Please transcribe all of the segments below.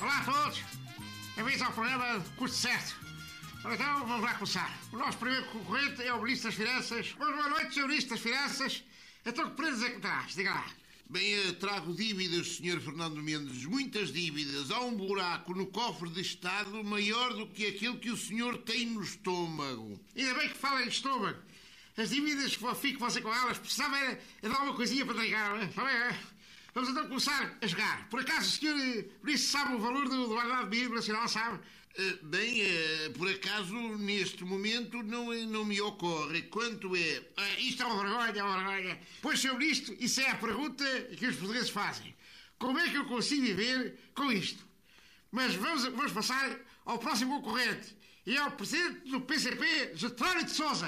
Olá a todos, bem-vindos ao programa Custo Certo. Ora então, vamos lá começar. O nosso primeiro concorrente é o Ministro das Finanças. Boa noite, Sr. Ministro das Finanças. Então que prendas é que traz? Diga lá. Bem, trago dívidas, Sr. Fernando Mendes, muitas dívidas. Há um buraco no cofre de Estado maior do que aquele que o senhor tem no estômago. Ainda bem que fala em estômago. As dívidas que fico você com elas, precisava era dar uma coisinha para ligar, não é? Está bem, é? Vamos então começar a jogar. Por acaso o senhor Ministro sabe o valor do guardado mínimo nacional, sabe? Por acaso, neste momento, não me ocorre. Quanto é? Isto é uma vergonha, é uma vergonha. Pois, Sr. Ministro, isso é a pergunta que os portugueses fazem. Como é que eu consigo viver com isto? Mas vamos passar ao próximo concorrente. E é o Presidente do PCP, Jerónimo de Sousa.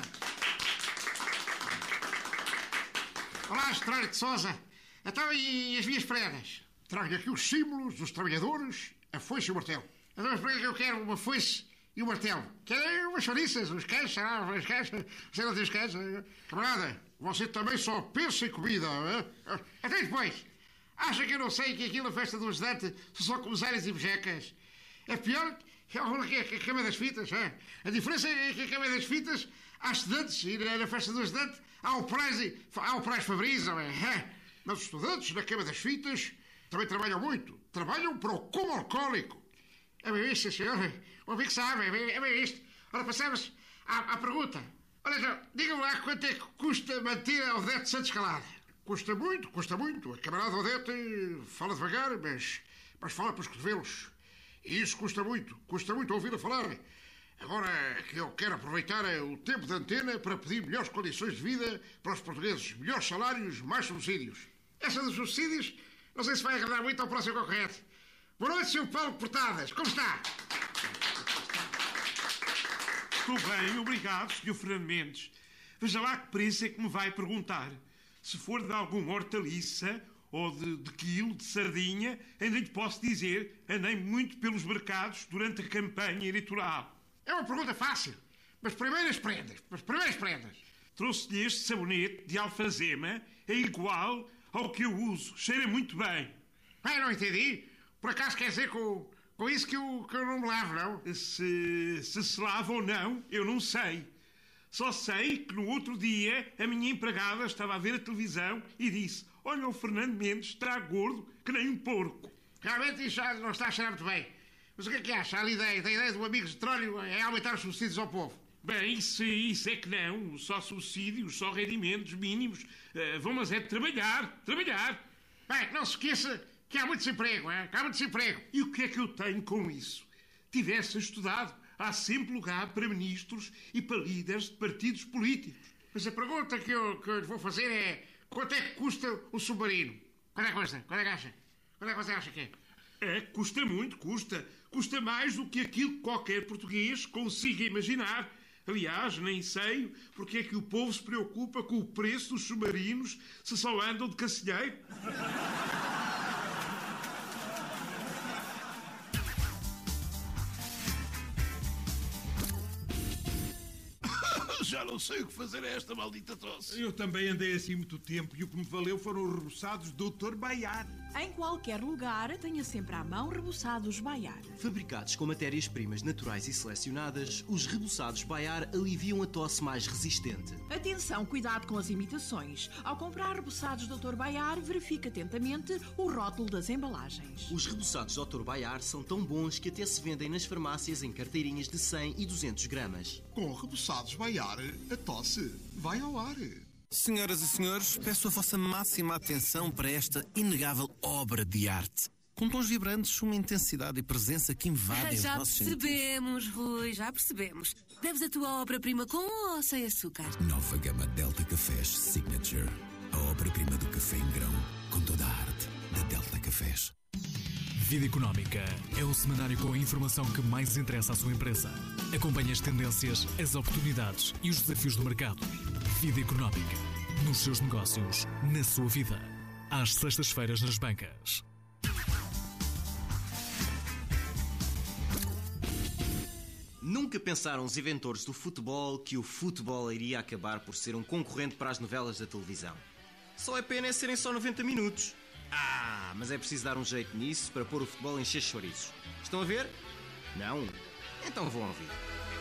Olá, Jerónimo de Sousa. Então, e as minhas prendas? Trago aqui os símbolos dos trabalhadores, a foice e o martelo. Então, mas para que eu quero uma foice e um martelo? Quero umas chouriças, uns queijos, umas queijos. Você não tem os queijos? Camarada, você também só pensa em comida, é? Até depois. Acha que eu não sei que aquilo na festa do ajudante são só comissários e bojecas? É pior que a cama das fitas, é? A diferença é que a cama das fitas há estudantes e na festa do ajudante há o Praz Fabrício, é? Mas os estudantes na cama das fitas também trabalham muito. Trabalham para o como alcoólico. É bem isto, senhor. O amigo sabe, é bem isto. Ora, passamos à pergunta. Olha, então, diga-me lá quanto é que custa manter a Odete Santos calada. Custa muito. A camarada Odete fala devagar, mas fala para os cotovelos. E isso custa muito ouvi-la falar. Agora que eu quero aproveitar o tempo de antena para pedir melhores condições de vida para os portugueses. Melhores salários, mais subsídios. Essa dos subsídios, não sei se vai agradar muito ao próximo concorrente. Boa noite, Sr. Paulo Portadas. Como está? Estou bem, obrigado, Sr. Fernando Mendes. Veja lá que preço é que me vai perguntar. Se for de alguma hortaliça ou de quilo, de sardinha, ainda lhe posso dizer, andei muito pelos mercados durante a campanha eleitoral. É uma pergunta fácil. Mas primeiras prendas. Trouxe-lhe este sabonete de alfazema, é igual ao que eu uso. Cheira muito bem. Não entendi. Por acaso quer dizer com isso que eu não me lavo, não? Se lava ou não, eu não sei. Só sei que no outro dia a minha empregada estava a ver a televisão e disse: olha, o Fernando Mendes está gordo que nem um porco. Realmente isso já não está a cheirar muito bem. Mas o que é que acha? A ideia do amigo Jerónimo é aumentar os subsídios ao povo. Bem, isso é que não. Só subsídios, só rendimentos mínimos. Vamos é trabalhar. Bem, não se esqueça que há muito desemprego, é? Que há muito desemprego. E o que é que eu tenho com isso? Tivesse estudado, há sempre lugar para ministros e para líderes de partidos políticos. Mas a pergunta que eu lhe vou fazer é: quanto é que custa o submarino? Quanto é que custa? Quanto é que acha? Quanto é que você acha que é? Custa muito, custa. Custa mais do que aquilo que qualquer português consiga imaginar. Aliás, nem sei porque é que o povo se preocupa com o preço dos submarinos se só andam de cacilheiro. Já não sei o que fazer a esta maldita tosse. Eu também andei assim muito tempo e o que me valeu foram os reboçados Dr. Baiar. Em qualquer lugar, tenha sempre à mão reboçados Baiar. Fabricados com matérias-primas naturais e selecionadas, os reboçados Baiar aliviam a tosse mais resistente. Atenção, cuidado com as imitações. Ao comprar reboçados Dr. Baiar, verifique atentamente o rótulo das embalagens. Os reboçados Dr. Baiar são tão bons que até se vendem nas farmácias em carteirinhas de 100 e 200 gramas. Com reboçados Baiar, a tosse vai ao ar. Senhoras e senhores, peço a vossa máxima atenção para esta inegável obra de arte. Com tons vibrantes, uma intensidade e presença que invadem os Já nossos sentidos. percebemos, Rui, já percebemos. Deves a tua obra-prima com ou sem açúcar? Nova gama Delta Cafés Signature. A obra-prima do café em grão, com toda a arte da Delta Cafés. Vida Económica é o semanário com a informação que mais interessa à sua empresa. Acompanhe as tendências, as oportunidades e os desafios do mercado. Vida Económica. Nos seus negócios, na sua vida. Às sextas-feiras nas bancas. Nunca pensaram os inventores do futebol que o futebol iria acabar por ser um concorrente para as novelas da televisão. Só é pena serem só 90 minutos. Ah, mas é preciso dar um jeito nisso para pôr o futebol a encher chouriços. Estão a ver? Não? Então vão ouvir.